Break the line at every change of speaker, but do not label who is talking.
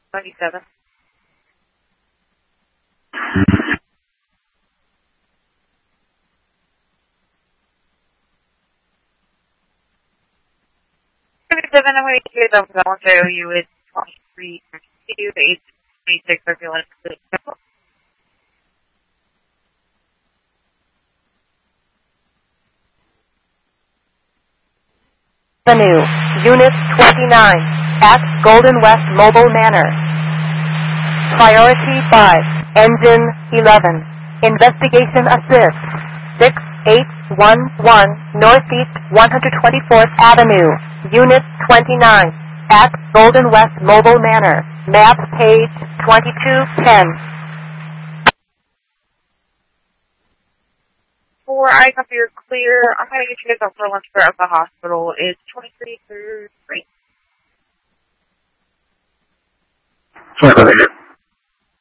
97. I'm going to hear the voluntary OU is 23, 22, 26, if you want to
Avenue, Unit 29, at Golden West Mobile Manor. Priority 5, Engine 11. Investigation Assist, 6811 Northeast 124th Avenue, Unit 29, at Golden West Mobile Manor. Map page 2210.
For I copy you're clear, I'm going to get you guys up for lunch for at the hospital. It's 23 through 3.
Sorry about that.